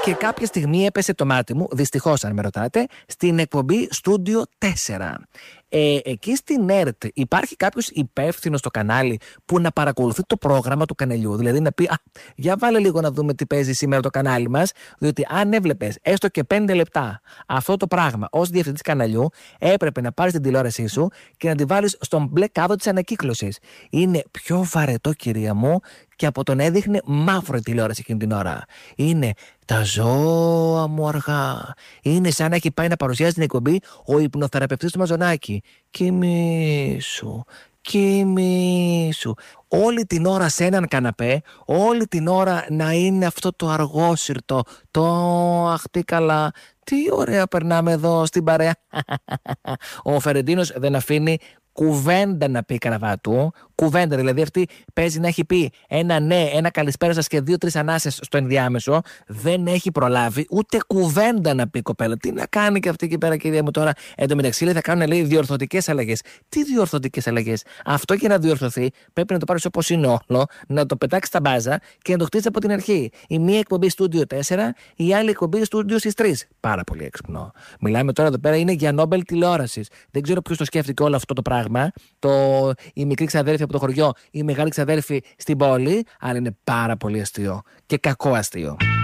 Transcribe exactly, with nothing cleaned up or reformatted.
Και κάποια στιγμή έπεσε το μάτι μου, δυστυχώς αν με ρωτάτε, στην εκπομπή Studio τέσσερα. Ε, εκεί στην ΕΡΤ υπάρχει κάποιος υπεύθυνος στο κανάλι που να παρακολουθεί το πρόγραμμα του καναλιού. Δηλαδή να πει, α, για βάλε λίγο να δούμε τι παίζει σήμερα το κανάλι μας. Διότι αν έβλεπες έστω και πέντε λεπτά αυτό το πράγμα ως διευθυντής καναλιού, έπρεπε να πάρεις την τηλεόρασή σου και να τη βάλεις στον μπλε κάδο της ανακύκλωσης. Είναι πιο βαρετό, κυρία μου, και από τον έδειχνε μαύρο η τηλεόραση εκείνη την ώρα. Είναι τα ζώα μου αργά. Είναι σαν να έχει πάει να παρουσιάσει την εκπομπή ο υπνοθεραπευτής του Μαζονάκη. Κοιμήσου, κοιμήσου. Όλη την ώρα σε έναν καναπέ, όλη την ώρα να είναι αυτό το αργόσυρτο, το αχ τι καλά, τι ωραία περνάμε εδώ στην παρέα. Ο Φερεντίνος δεν αφήνει κουβέντα να πει Καραβάτου. Κουβέντα, δηλαδή αυτή παίζει να έχει πει ένα ναι, ένα καλησπέρα σας και δύο-τρεις ανάσες στο ενδιάμεσο. Δεν έχει προλάβει ούτε κουβέντα να πει κοπέλα. Τι να κάνει και αυτή εκεί πέρα, κυρία μου τώρα. Εν τω μεταξύ, λέει, θα κάνουν λέει, διορθωτικές αλλαγές. Τι διορθωτικές αλλαγές? Αυτό για να διορθωθεί πρέπει να το πάρεις όπως είναι όλο, να το πετάξεις στα μπάζα και να το χτίσεις από την αρχή. Η μία εκπομπή Studio τέσσερα, η άλλη εκπομπή Studio στις τρεις. Πάρα πολύ έξυπνο. Μιλάμε τώρα εδώ πέρα είναι για Νόμπελ τηλεόρασης. Δεν ξέρω ποιος το σκέφτηκε όλο αυτό το πράγμα. Το, η μικρή ξαδέρφη από το χωριό, η μεγάλη ξαδέρφη στην πόλη, αλλά είναι πάρα πολύ αστείο και κακό αστείο.